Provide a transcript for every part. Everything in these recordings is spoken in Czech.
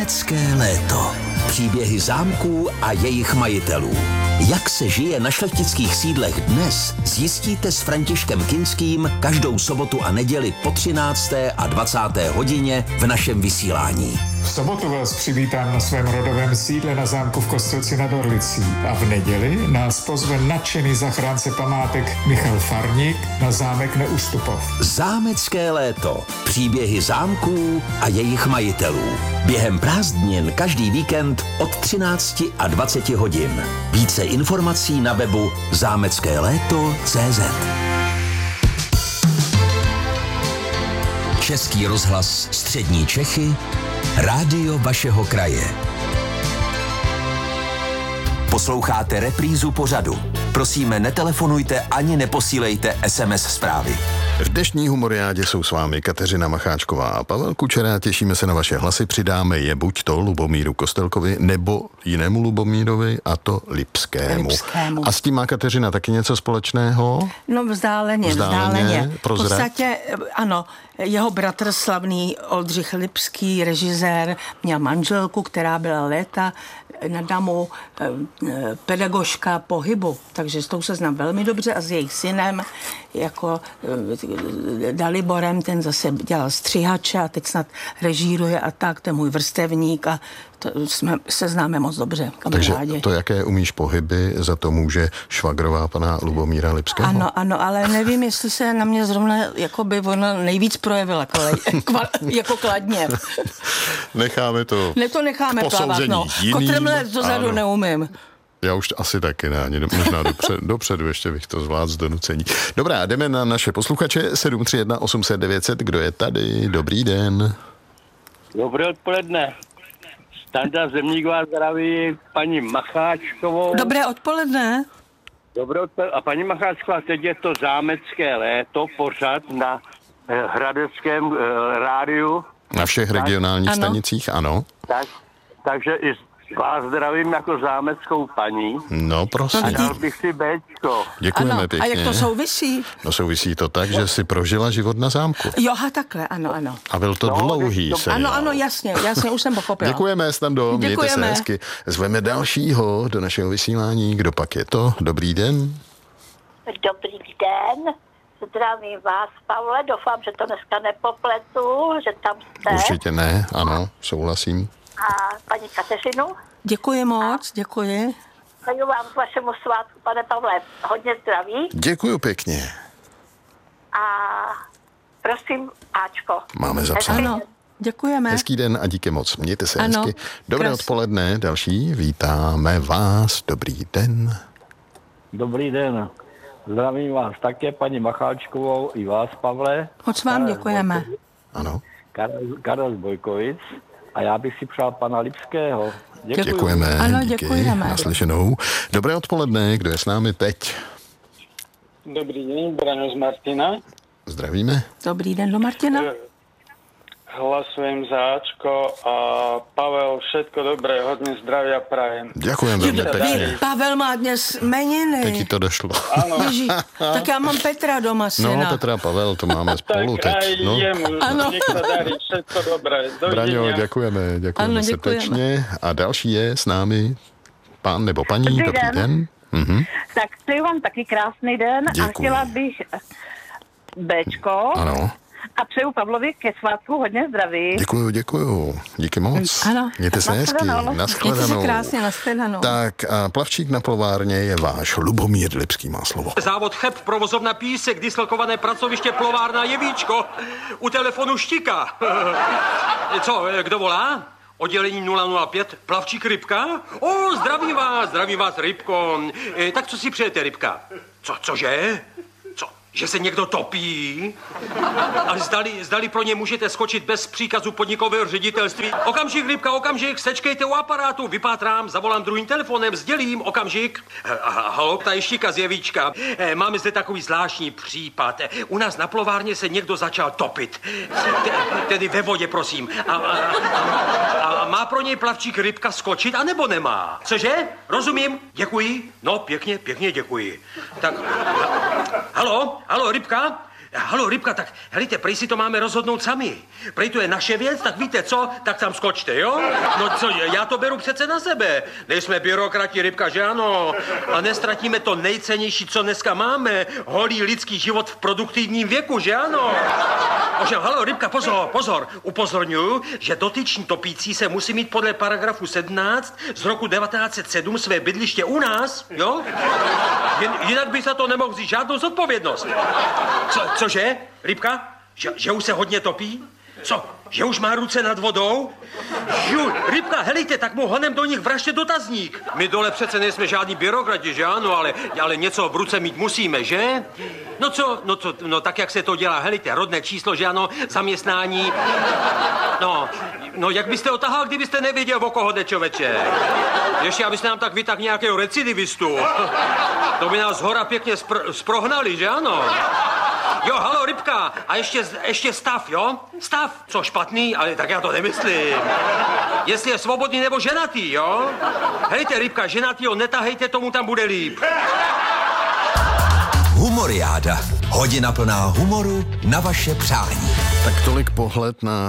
Zámecké léto. Příběhy zámků a jejich majitelů. Jak se žije na šlechtických sídlech dnes, zjistíte s Františkem Kinským každou sobotu a neděli po 13. a 20. hodině v našem vysílání. V sobotu vás přivítám na svém rodovém sídle na zámku v Kostelci nad Orlicí a v neděli nás pozve nadšený zachránce památek Michal Farník na zámek Neustupov. Zámecké léto. Příběhy zámků a jejich majitelů. Během prázdnin každý víkend od 13 a 20 hodin. Více informací na webu zámeckéléto.cz. Český rozhlas Střední Čechy, rádio vašeho kraje. Posloucháte reprízu pořadu. Prosíme, netelefonujte ani neposílejte SMS zprávy. V dnešní humoriádě jsou s vámi Kateřina Macháčková a Pavel Kučera. Těšíme se na vaše hlasy. Přidáme je buď to Lubomíru Kostelkovi, nebo jinému Lubomírovi, a to Lipskému. A s tím má Kateřina taky něco společného? No vzdáleně. V podstatě, ano, jeho bratr slavný Oldřich Lipský, režisér, měl manželku, která byla léta na damu pedagožka pohybu, takže s tou se znám velmi dobře a s jejich synem jako Daliborem, ten zase dělal střihače a teď snad režíruje a tak, to je můj vrstevník a to jsme se známe moc dobře, kamarádi. Takže to, jaké umíš pohyby, za to může švagrová pana Lubomíra Lipského? Ano, ale nevím, jestli se na mě zrovna jako by ona nejvíc projevila jako kladně. Necháme to necháme plavat, no. Kotrmle dozadu neumím. Já už asi taky ne, ani možná dopředu ještě bych to zvládl z donucení. Dobrá, jdeme na naše posluchače 731 800 900. Kdo je tady? Dobrý den. Dobré odpoledne. Standa Zemník vás zdraví paní Macháčkovou. Dobré odpoledne. A paní Macháčková, teď je to zámecké léto, pořad na hradeckém rádiu. Na všech regionálních stanicích, ano. Takže i vás zdravím jako zámeckou paní. No prosím. A dal bych si Bčko. Děkujeme pěkně. A jak to souvisí? No souvisí to tak, že si prožila život na zámku. Jo, takhle, ano. A byl to dlouhý seriál. Ano, jasně, už jsem pochopila. Děkujeme, Stando, mějte se hezky. Zveme dalšího do našeho vysílání. Kdo pak je to? Dobrý den. Dobrý den. Zdravím vás, Pavle, doufám, že to dneska nepopletu, že tam jste. Určitě ne, ano, souhlasím. A paní Kateřinu? Děkuji moc, děkuji. Přeju vám k vašemu svátku, pane Pavle, hodně zdraví. Děkuju pěkně. A prosím, Ačko. Máme zapsané. Ano, děkujeme. Hezký den a díky moc, mějte se hezky. Dobré odpoledne, další, vítáme vás, dobrý den. Dobrý den. Zdravím vás také, paní Macháčkovou, i vás, Pavle. Moc vám děkujeme. Ano. Karel z Bojkovic. A já bych si přál pana Lipského. Děkujeme. Ano, díky, děkujeme. Naslyšenou. Dobré odpoledne, kdo je s námi teď? Dobrý den, Braňo z Martina. Zdravíme. Dobrý den do Martina. Hlasujem za Ačko a Pavel, všetko dobré, hodně zdravia prajem. Děkujem velmi pěkně. Pavel má dnes jmeniny. Teď ti to došlo. Ano. Ježí, tak já mám Petra doma, syna. No, Petra a Pavel, to máme spolu tak teď. Tak jemu, nech sa darí, všetko dobré. Braňo, děkujeme Ano, srdečně. A další je s námi pán nebo paní. Dobrý den. Mhm. Tak přeju vám taky krásný den. Děkuji. A chtěla bych Bčko. Ano. A přeju Pavlovi ke svátku hodně zdraví. Děkuju. Díky moc. Ano. Mějte se hezky. Mějte se krásně, nashledanou. Tak a plavčík na plovárně je váš Lubomír Lipský, má slovo. Závod Cheb, provozovna Písek, dislokované pracoviště plovárna Jevíčko. U telefonu Štika. Co, kdo volá? Oddělení 005, plavčík Rybka? Zdravím vás, Rybko. Tak co si přejete, Rybka? Cože? Že se někdo topí? Ale zdali pro ně můžete skočit bez příkazu podnikového ředitelství? Okamžik, Rybka, okamžik, sečkejte u aparátu, vypátrám, zavolám druhým telefonem, sdělím, okamžik. Haló, tady Štika z Jevíčka. Máme zde takový zvláštní případ. U nás na plovárně se někdo začal topit. Tedy ve vodě, prosím. A má pro něj plavčík Rybka skočit, anebo nemá? Cože? Rozumím, děkuji. No, pěkně děkuji. Tak, haló, Rybka? Halo, Rybka, tak helejte, prej si to máme rozhodnout sami. Prej to je naše věc, tak víte co, tak tam skočte, jo? No co, já to beru přece na sebe. Nejsme byrokrati, Rybka, že ano? A nestratíme to nejcennější, co dneska máme. Holý lidský život v produktivním věku, že ano? Ovšem, halo, Rybka, pozor. Upozorňuju, že dotyční topící se musí mít podle paragrafu 17 z roku 1907 své bydliště u nás, jo? Jinak by za to nemohl vzít žádnou zodpovědnost. Cože, Rybka? Že už se hodně topí? Co, že už má ruce nad vodou? Rybka, helejte, tak mu honem do nich vražte dotazník. My dole přece nejsme žádní byrokrati, že ano, ale něco v ruce mít musíme, že? No tak jak se to dělá, helejte, rodné číslo, že ano, zaměstnání. No, jak byste otahal, kdybyste nevěděl, o koho jde, člověče? Ještě, abyste nám tak vytáhl nějakého recidivistu. To by nás hora pěkně sprohnali, že ano? Jo, halo, Rybka, a ještě stav, jo? Stav, co špatný, ale tak já to nemyslím. Jestli je svobodný nebo ženatý, jo? Hejte, Rybka, ženatýho netahejte, tomu tam bude líp. Humoriáda. Hodina plná humoru na vaše přání. Tak tolik pohled na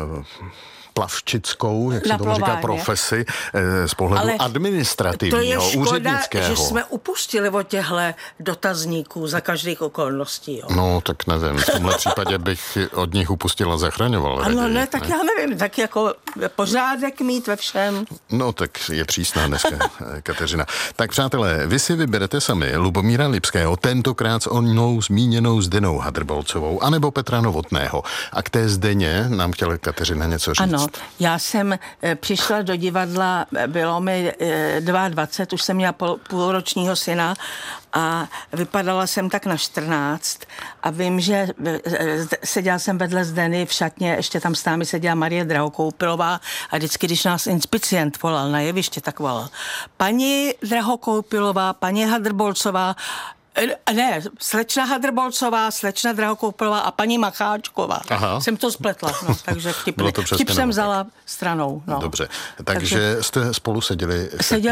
plavčickou, jak se tomu říká, profesi z pohledu administrativního, úřednického. To je škoda, že jsme upustili od těchto dotazníků za každých okolností. Jo. No, tak nevím, v tomhle případě bych od nich upustil a zachraňoval. Ano, ne, tak já nevím, tak jako pořádek mít ve všem. No, tak je přísná dneska Kateřina. Tak přátelé, vy si vyberete sami Lubomíra Lipského, tentokrát s onou zmíněnou Zdenou Hadrbolcovou, anebo Petra Novotného. A k té Zdeně nám chtěla Kateřina něco říct. Ano, já jsem přišla do divadla, bylo mi 22, už jsem měla půlročního syna a vypadala jsem tak na 14 a vím, že seděla jsem vedle Zdeny v šatně, ještě tam s námi seděla Marie Drahokoupilová a vždycky, když nás inspicient volal na jeviště, tak volal: paní Drahokoupilová, paní Hadrbolcová, ne, slečna Hadrbolcová, slečna Drahokoupilová a paní Macháčková. Aha. Jsem to spletla, no, takže vtip jsem vzala stranou. No. Dobře, takže jste spolu seděli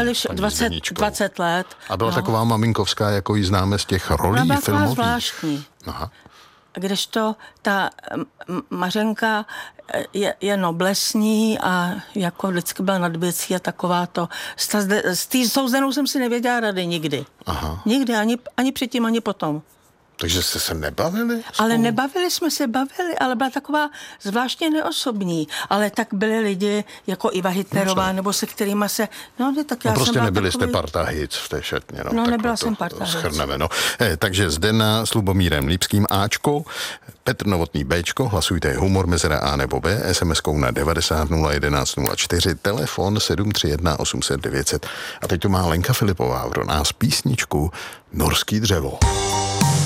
20 let. A byla taková maminkovská, jako ji známe z těch rolí filmových. Zvláštní. Aha. Kdežto ta Mařenka je noblesní a jako vždycky byla nad věcí a taková to. S tou Zdenou jsem si nevěděla rady nikdy. Aha. Nikdy, ani předtím, ani potom. Takže jste se nebavili spolu? Ale nebavili jsme se, ale byla taková zvláštně neosobní. Ale tak byli lidi jako Iva Hitlerová, nebo se kterýma se... No, tak já prostě jsem nebyli takový... jste parta hic v té šatně. No, nebyla jsem parta hic. No. Takže Zdena s Lubomírem Lipským Ačko, Petr Novotný Bčko, hlasujte humor mezera A nebo B, SMS-kou na 90 011 04, telefon 731 800 900. A teď to má Lenka Filipová pro nás písničku Norský dřevo.